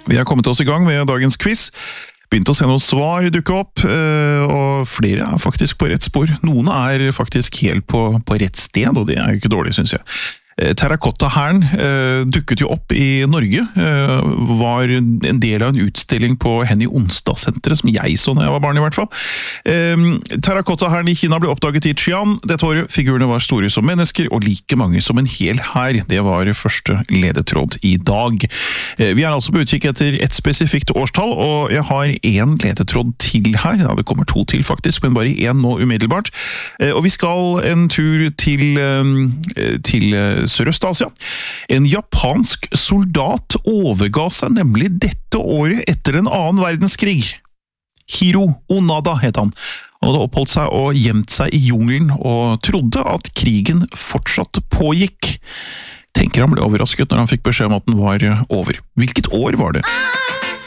Vi har kommet oss i gang med dagens quiz. Begynte å se noen svar dukke opp, og flere er faktisk på rett spor. Noen er faktisk helt på rett sted, og det er jo ikke dårlig, synes jeg. Terrakotta-hæren dukket jo opp i Norge, var en del av en utstilling på Henny Onsdag-senteret, som jeg så når jeg var barn i hvert fall. Terrakotta-hæren i Kina ble oppdaget i Xi'an dette året. Figurene var store som mennesker, og like mange som en hel hær. Det var første ledetråd i dag. Vi er altså på utkikk etter et spesifikt årstall, og jeg har en ledetråd til her. Ja, det kommer to til faktisk, men bare en nå umiddelbart. Og vi skal en tur til Sørøst-Asia. En japansk soldat overga seg nemlig dette året etter den annen verdenskrig. Hiro Onada het han. Han hadde oppholdt seg og gjemt seg i jungelen og trodde at krigen fortsatt pågikk. Tenker han ble overrasket når han fikk beskjed om at den var over. Hvilket år var det?